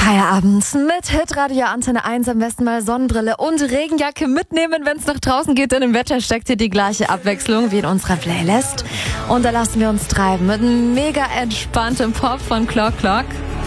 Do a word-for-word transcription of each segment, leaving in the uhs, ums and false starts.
Feierabend mit Hitradio Antenne eins, am besten mal Sonnenbrille und Regenjacke mitnehmen, wenn es nach draußen geht, denn im Wetter steckt hier die gleiche Abwechslung wie in unserer Playlist. Und da lassen wir uns treiben mit einem mega entspanntem Pop von Clock Clock.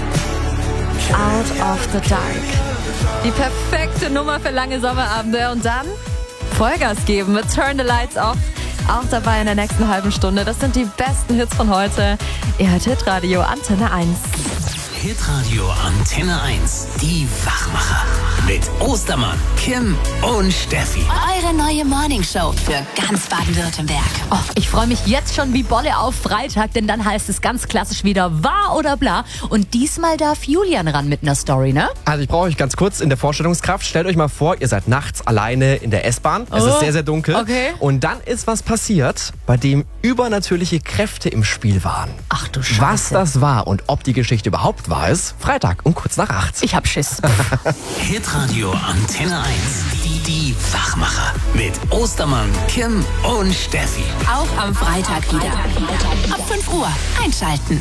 Out of the Dark. Die perfekte Nummer für lange Sommerabende und dann Vollgas geben mit Turn the Lights Off. Auch dabei in der nächsten halben Stunde. Das sind die besten Hits von heute. Ihr hört Hitradio Antenne eins. Hitradio Antenne eins. Die Wachmacher. Mit Ostermann, Kim und Steffi. Eure neue Morningshow für ganz Baden-Württemberg. Oh, ich freue mich jetzt schon wie Bolle auf Freitag, denn dann heißt es ganz klassisch wieder wahr oder bla. Und diesmal darf Julian ran mit einer Story, ne? Also ich brauche euch ganz kurz in der Vorstellungskraft. Stellt euch mal vor, ihr seid nachts alleine in der S-Bahn. Es Oh, ist sehr, sehr dunkel. okay. Und dann ist was passiert, bei dem übernatürliche Kräfte im Spiel waren. Ach du Scheiße. Was das war und ob die Geschichte überhaupt wahr ist, Freitag um kurz nach acht. Ich hab Schiss. Hitradio Antenne eins. Die, die Wachmacher. Mit Ostermann, Kim und Steffi. Auch am Freitag wieder. Ab fünf Uhr einschalten.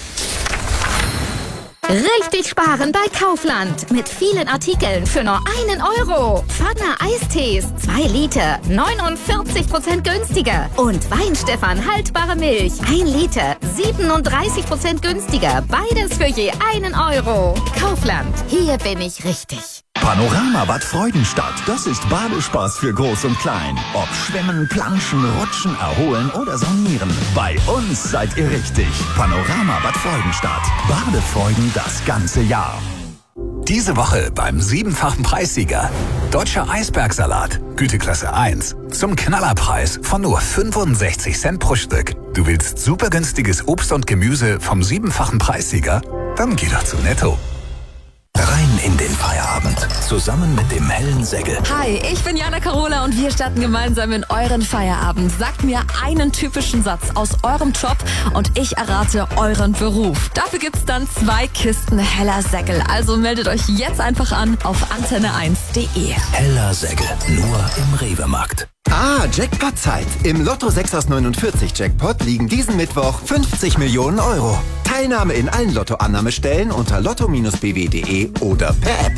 Richtig sparen bei Kaufland. Mit vielen Artikeln für nur einen Euro. Pfanne Eistees, zwei Liter, neunundvierzig Prozent günstiger. Und Weinstefan haltbare Milch, ein Liter, siebenunddreißig Prozent günstiger. Beides für je einen Euro. Kaufland, hier bin ich richtig. Panorama Bad Freudenstadt. Das ist Badespaß für Groß und Klein. Ob Schwimmen, Planschen, Rutschen, Erholen oder Saunieren. Bei uns seid ihr richtig. Panorama Bad Freudenstadt. Badefreuden das ganze Jahr. Diese Woche beim siebenfachen Preissieger. Deutscher Eisbergsalat, Güteklasse eins. Zum Knallerpreis von nur fünfundsechzig Cent pro Stück. Du willst super günstiges Obst und Gemüse vom siebenfachen Preissieger? Dann geh doch zu Netto. Rein in den Feierabend. Zusammen mit dem hellen Säckel. Hi, ich bin Jana Carola und wir starten gemeinsam in euren Feierabend. Sagt mir einen typischen Satz aus eurem Job und ich errate euren Beruf. Dafür gibt's dann zwei Kisten heller Säckel. Also meldet euch jetzt einfach an auf antenne eins punkt de. Heller Säckel. Nur im Rewe-Markt. Ah, Jackpot-Zeit. Im Lotto sechs aus neunundvierzig Jackpot liegen diesen Mittwoch fünfzig Millionen Euro. Teilnahme in allen Lottoannahmestellen unter lotto Bindestrich b w punkt de oder per App.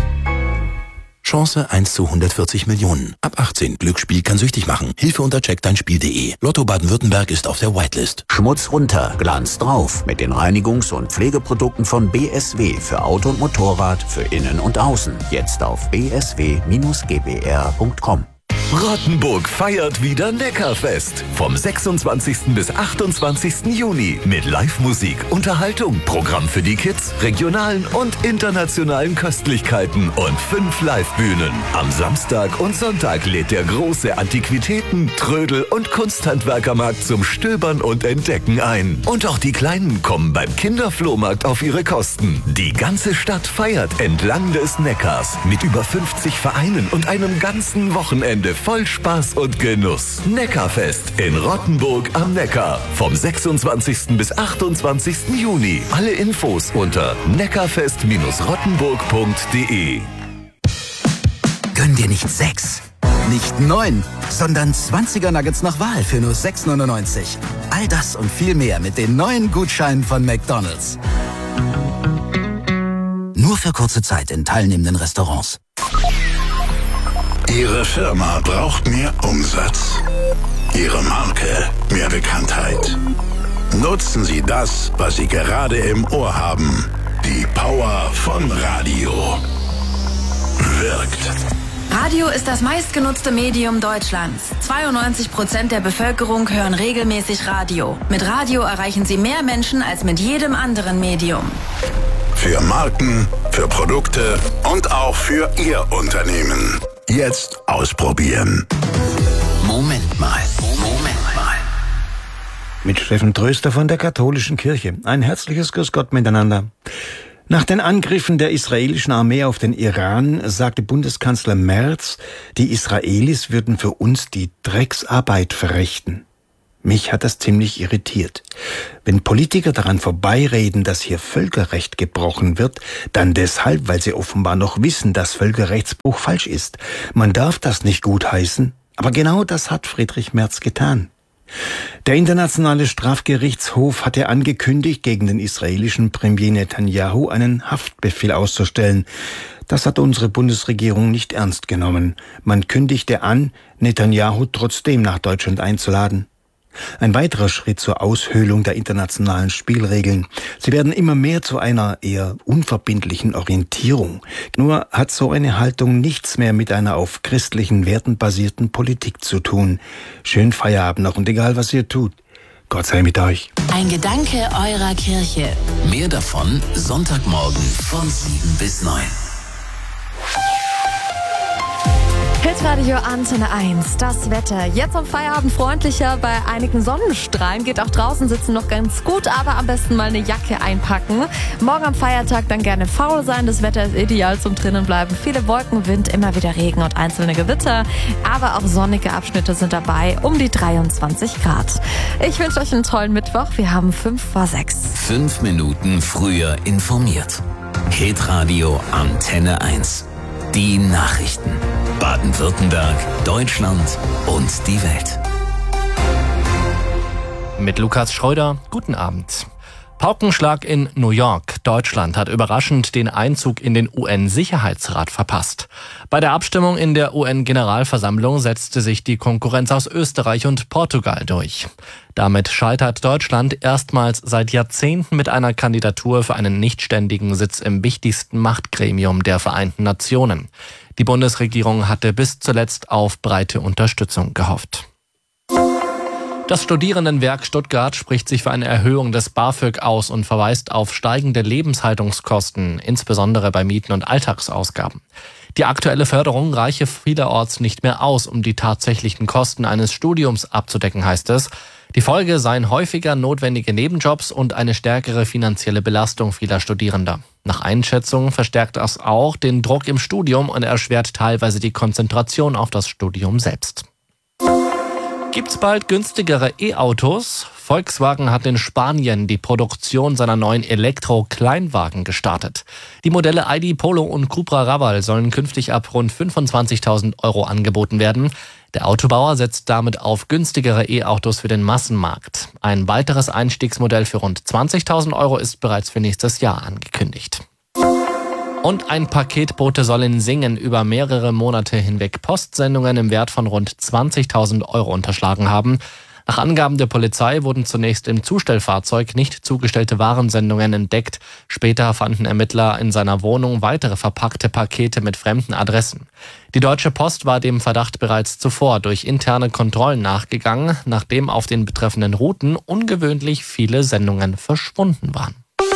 Chance eins zu hundertvierzig Millionen. Ab achtzehn. Glücksspiel kann süchtig machen. Hilfe unter check dein Spiel punkt de. Lotto Baden-Württemberg ist auf der Whitelist. Schmutz runter, Glanz drauf. Mit den Reinigungs- und Pflegeprodukten von B S W für Auto und Motorrad, für Innen und Außen. Jetzt auf b s w Bindestrich g b r punkt com. Rottenburg feiert wieder Neckarfest. Vom sechsundzwanzigsten bis achtundzwanzigsten Juni. Mit Live-Musik, Unterhaltung, Programm für die Kids, regionalen und internationalen Köstlichkeiten und fünf Live-Bühnen. Am Samstag und Sonntag lädt der große Antiquitäten-, Trödel- und Kunsthandwerkermarkt zum Stöbern und Entdecken ein. Und auch die Kleinen kommen beim Kinderflohmarkt auf ihre Kosten. Die ganze Stadt feiert entlang des Neckars mit über fünfzig Vereinen und einem ganzen Wochenende voll Spaß und Genuss. Neckarfest in Rottenburg am Neckar. Vom sechsundzwanzigsten bis achtundzwanzigsten Juni. Alle Infos unter neckarfest Bindestrich rottenburg punkt de. Gönn dir nicht sechs, nicht neun, sondern zwanziger Nuggets nach Wahl für nur sechs neunundneunzig. All das und viel mehr mit den neuen Gutscheinen von McDonald's. Nur für kurze Zeit in teilnehmenden Restaurants. Ihre Firma braucht mehr Umsatz. Ihre Marke mehr Bekanntheit. Nutzen Sie das, was Sie gerade im Ohr haben. Die Power von Radio. Wirkt. Radio ist das meistgenutzte Medium Deutschlands. zweiundneunzig Prozent der Bevölkerung hören regelmäßig Radio. Mit Radio erreichen Sie mehr Menschen als mit jedem anderen Medium. Für Marken, für Produkte und auch für Ihr Unternehmen. Jetzt ausprobieren. Moment mal, Moment mal. Mit Steffen Tröster von der Katholischen Kirche. Ein herzliches Grüß Gott miteinander. Nach den Angriffen der israelischen Armee auf den Iran sagte Bundeskanzler Merz, die Israelis würden für uns die Drecksarbeit verrichten. Mich hat das ziemlich irritiert. Wenn Politiker daran vorbeireden, dass hier Völkerrecht gebrochen wird, dann deshalb, weil sie offenbar noch wissen, dass Völkerrechtsbruch falsch ist. Man darf das nicht gutheißen, aber genau das hat Friedrich Merz getan. Der internationale Strafgerichtshof hatte angekündigt, gegen den israelischen Premier Netanyahu einen Haftbefehl auszustellen. Das hat unsere Bundesregierung nicht ernst genommen. Man kündigte an, Netanyahu trotzdem nach Deutschland einzuladen. Ein weiterer Schritt zur Aushöhlung der internationalen Spielregeln. Sie werden immer mehr zu einer eher unverbindlichen Orientierung. Nur hat so eine Haltung nichts mehr mit einer auf christlichen Werten basierten Politik zu tun. Schönen Feierabend noch und egal was ihr tut, Gott sei mit euch. Ein Gedanke eurer Kirche. Mehr davon Sonntagmorgen von sieben bis neun. Hitradio Antenne eins, das Wetter. Jetzt am Feierabend freundlicher, bei einigen Sonnenstrahlen. Geht auch draußen sitzen noch ganz gut, aber am besten mal eine Jacke einpacken. Morgen am Feiertag dann gerne faul sein. Das Wetter ist ideal zum Drinnenbleiben. Viele Wolken, Wind, immer wieder Regen und einzelne Gewitter. Aber auch sonnige Abschnitte sind dabei, um die dreiundzwanzig Grad. Ich wünsche euch einen tollen Mittwoch. Wir haben fünf vor sechs. Fünf Minuten früher informiert. Hitradio Antenne eins. Die Nachrichten. Baden-Württemberg, Deutschland und die Welt. Mit Lukas Schreuder, guten Abend. Paukenschlag in New York. Deutschland hat überraschend den Einzug in den U N-Sicherheitsrat verpasst. Bei der Abstimmung in der U N-Generalversammlung setzte sich die Konkurrenz aus Österreich und Portugal durch. Damit scheitert Deutschland erstmals seit Jahrzehnten mit einer Kandidatur für einen nichtständigen Sitz im wichtigsten Machtgremium der Vereinten Nationen. Die Bundesregierung hatte bis zuletzt auf breite Unterstützung gehofft. Das Studierendenwerk Stuttgart spricht sich für eine Erhöhung des BAföG aus und verweist auf steigende Lebenshaltungskosten, insbesondere bei Mieten und Alltagsausgaben. Die aktuelle Förderung reiche vielerorts nicht mehr aus, um die tatsächlichen Kosten eines Studiums abzudecken, heißt es. Die Folge seien häufiger notwendige Nebenjobs und eine stärkere finanzielle Belastung vieler Studierender. Nach Einschätzung verstärkt das auch den Druck im Studium und erschwert teilweise die Konzentration auf das Studium selbst. Gibt's bald günstigere E-Autos? Volkswagen hat in Spanien die Produktion seiner neuen Elektro-Kleinwagen gestartet. Die Modelle I D Polo und Cupra Raval sollen künftig ab rund fünfundzwanzigtausend Euro angeboten werden. Der Autobauer setzt damit auf günstigere E-Autos für den Massenmarkt. Ein weiteres Einstiegsmodell für rund zwanzigtausend Euro ist bereits für nächstes Jahr angekündigt. Und ein Paketbote soll in Singen über mehrere Monate hinweg Postsendungen im Wert von rund zwanzigtausend Euro unterschlagen haben. Nach Angaben der Polizei wurden zunächst im Zustellfahrzeug nicht zugestellte Warensendungen entdeckt. Später fanden Ermittler in seiner Wohnung weitere verpackte Pakete mit fremden Adressen. Die Deutsche Post war dem Verdacht bereits zuvor durch interne Kontrollen nachgegangen, nachdem auf den betreffenden Routen ungewöhnlich viele Sendungen verschwunden waren.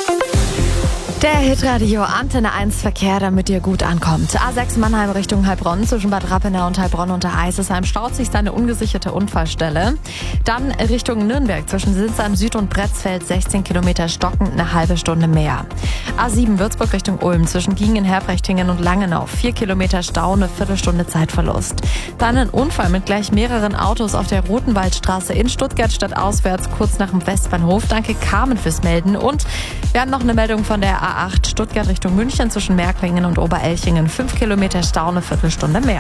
Der Hitradio Antenne eins Verkehr, damit ihr gut ankommt. A sechs Mannheim Richtung Heilbronn, zwischen Bad Rappenau und Heilbronn unter Eisesheim staut sich eine ungesicherte Unfallstelle. Dann Richtung Nürnberg, zwischen Sinsheim Süd und Bretzfeld, sechzehn Kilometer stockend, eine halbe Stunde mehr. A sieben Würzburg Richtung Ulm, zwischen Giengen, Herbrechtingen und Langenau, vier Kilometer Stau, eine Viertelstunde Zeitverlust. Dann ein Unfall mit gleich mehreren Autos auf der Rotenwaldstraße in Stuttgart stadtauswärts, kurz nach dem Westbahnhof. Danke Carmen fürs Melden. Und wir haben noch eine Meldung von der A acht Stuttgart Richtung München, zwischen Märklingen und Oberelchingen, fünf Kilometer Stau, eine Viertelstunde mehr.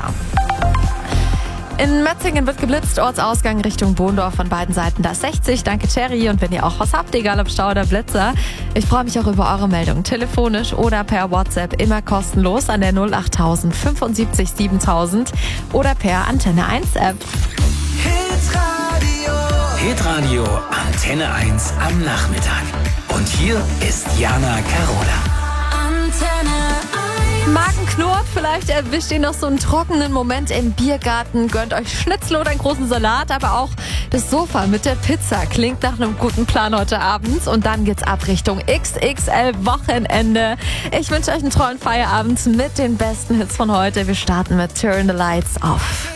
In Metzingen wird geblitzt, Ortsausgang Richtung Bohndorf von beiden Seiten, da sechzig. Danke Terry, und wenn ihr auch was habt, egal ob Stau oder Blitzer, ich freue mich auch über eure Meldung. Telefonisch oder per WhatsApp, immer kostenlos an der null acht null null sieben fünf sieben sieben oder per Antenne eins App. Hitradio. Hitradio Antenne eins am Nachmittag. Und hier ist Jana Carola. Antenne eins. Magen knurrt, vielleicht erwischt ihr noch so einen trockenen Moment im Biergarten, gönnt euch Schnitzel oder einen großen Salat, aber auch das Sofa mit der Pizza klingt nach einem guten Plan heute Abend. Und dann geht's ab Richtung X X L Wochenende. Ich wünsche euch einen tollen Feierabend mit den besten Hits von heute. Wir starten mit Turn the Lights Off.